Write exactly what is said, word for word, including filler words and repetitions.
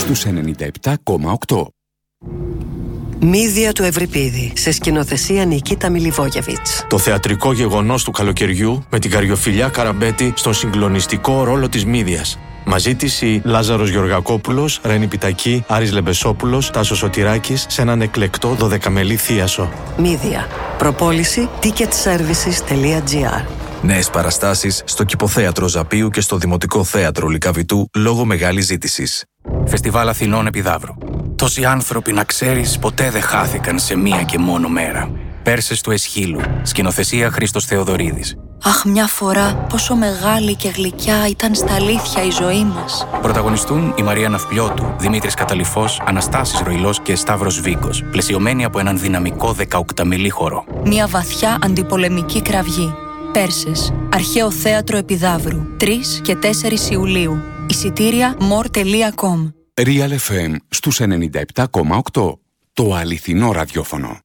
στους ενενήντα επτά κόμμα οκτώ. Μύδια του Ευρυπίδη, σε σκηνοθεσία Νικίτα Μιλιβόγεβιτς. Το θεατρικό γεγονός του καλοκαιριού με την Καριοφιλιά Καραμπέτη στον συγκλονιστικό ρόλο της Μύδιας. Μαζί της η Λάζαρος Γεωργακόπουλος, Ρένη Πιτακή, Άρης Λεμπεσόπουλος, Τάσος Σωτηράκης σε έναν εκλεκτό δωδεκαμελή θίασο. Μύδια. Προπόληση ticket services τελεία gr. Νέες παραστάσεις στο Κηποθέατρο Ζαπίου και στο Δημοτικό Θέατρο Λυκαβητού λόγω μεγάλης ζήτησης. Φεστιβάλ Αθηνών Επιδαύρου. Τόσοι άνθρωποι, να ξέρεις, ποτέ δεν χάθηκαν σε μία και μόνο μέρα. Πέρσες του Εσχύλου. Σκηνοθεσία Χρήστος Θεοδωρίδης. Αχ, μια φορά πόσο μεγάλη και γλυκιά ήταν στα αλήθεια η ζωή μας. Πρωταγωνιστούν η Μαρία Ναυπλιώτου, Δημήτρης Καταλυφός, Αναστάσης Ροϊλός και Σταύρος Βίκος, πλαισιωμένοι από έναν δυναμικό δεκαοκταμελή χορό. Μια βαθιά αντιπολεμική κραυγή. Πέρσες. Αρχαίο Θέατρο Επιδαύρου. τρεις και τέσσερις Ιουλίου. Εισιτήρια more τελεία com. Real εφ εμ στους ενενήντα επτά κόμμα οκτώ. Το αληθινό ραδιόφωνο.